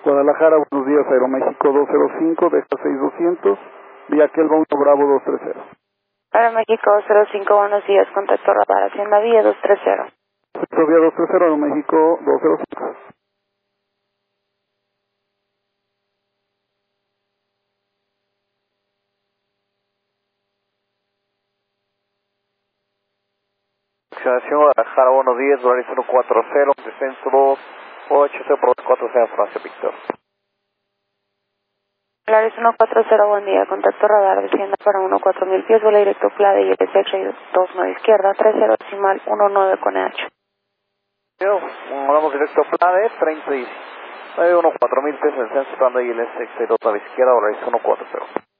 Guadalajara, buenos días, Aeroméxico 205, deja 6200, vía Kelva 1 Bravo 230. Aeroméxico 205, buenos días, contacto radar, Hacienda Vía 230. Vía 230, Aeroméxico 205. Acción Guadalajara, buenos días, Volaris 140, descenso 280 por 240, Francia Víctor. Volaris 140, buen día, contacto radar, descienda para 14000 pies, vuela directo PLADE y LSX 29 izquierda, 30 decimal 19 con EH. Vamos directo a PLADE, 30 y 4000 pies, descenso PLADE y LSX 2 a la izquierda, Volaris 140.